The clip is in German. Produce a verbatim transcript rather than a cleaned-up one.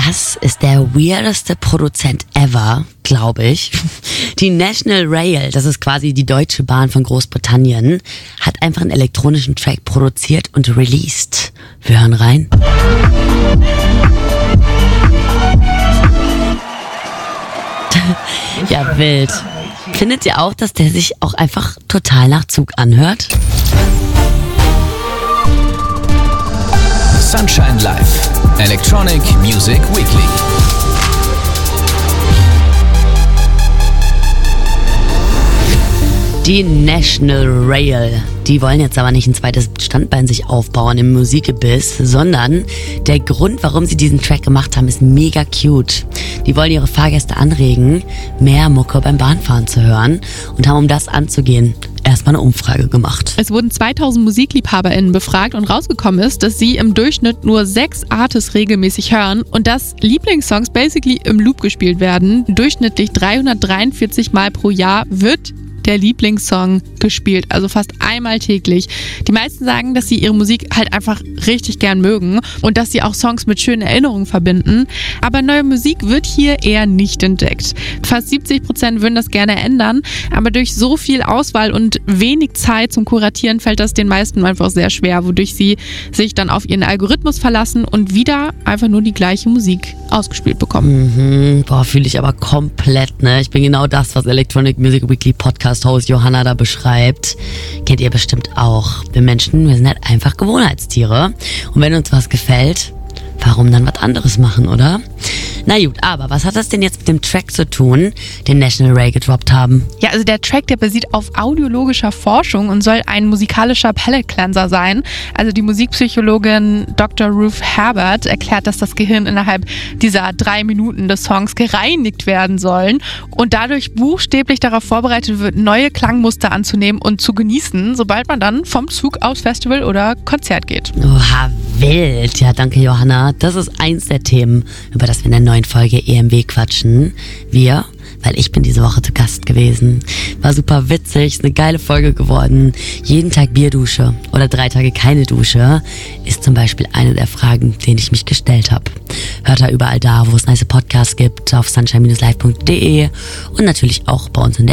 Das ist der weirdeste Produzent ever, glaube ich. Die National Rail, das ist quasi die Deutsche Bahn von Großbritannien, hat einfach einen elektronischen Track produziert und released. Wir hören rein. Ja, wild. Findet ihr auch, dass der sich auch einfach total nach Zug anhört? Sunshine Live, Electronic Music Weekly. Die National Rail, die wollen jetzt aber nicht ein zweites Standbein sich aufbauen im Musikgebiss, sondern der Grund, warum sie diesen Track gemacht haben, ist mega cute. Die wollen ihre Fahrgäste anregen, mehr Mucke beim Bahnfahren zu hören und haben, um das anzugehen, erstmal eine Umfrage gemacht. Es wurden zweitausend MusikliebhaberInnen befragt und rausgekommen ist, dass sie im Durchschnitt nur sechs Artists regelmäßig hören und dass Lieblingssongs basically im Loop gespielt werden. Durchschnittlich dreihundertdreiundvierzig Mal pro Jahr wird der Lieblingssong gespielt, also fast einmal täglich. Die meisten sagen, dass sie ihre Musik halt einfach richtig gern mögen und dass sie auch Songs mit schönen Erinnerungen verbinden. Aber neue Musik wird hier eher nicht entdeckt. Fast siebzig Prozent würden das gerne ändern, aber durch so viel Auswahl und wenig Zeit zum Kuratieren fällt das den meisten einfach sehr schwer, wodurch sie sich dann auf ihren Algorithmus verlassen und wieder einfach nur die gleiche Musik ausgespielt bekommen. Mhm, boah, fühle ich aber komplett, ne? Ich bin genau das, was Electronic Music Weekly Podcast Host Johanna da beschreibt, kennt ihr bestimmt auch. Wir Menschen, wir sind halt einfach Gewohnheitstiere. Und wenn uns was gefällt, warum dann was anderes machen, oder? Na gut, aber was hat das denn jetzt mit dem Track zu tun, den National Rail gedroppt haben? Ja, also der Track, der basiert auf audiologischer Forschung und soll ein musikalischer Palette Cleanser sein. Also die Musikpsychologin Doktor Ruth Herbert erklärt, dass das Gehirn innerhalb dieser drei Minuten des Songs gereinigt werden sollen und dadurch buchstäblich darauf vorbereitet wird, neue Klangmuster anzunehmen und zu genießen, sobald man dann vom Zug aufs Festival oder Konzert geht. Oha, wild. Ja, danke Johanna. Das ist eins der Themen, über das wir in der neuen Folge E M W quatschen. Wir, weil ich bin diese Woche zu Gast gewesen. War super witzig, ist eine geile Folge geworden. Jeden Tag Bierdusche oder drei Tage keine Dusche ist zum Beispiel eine der Fragen, denen ich mich gestellt habe. Hört da überall da, wo es nice Podcasts gibt, auf sunshine Bindestrich live Punkt de und natürlich auch bei uns in der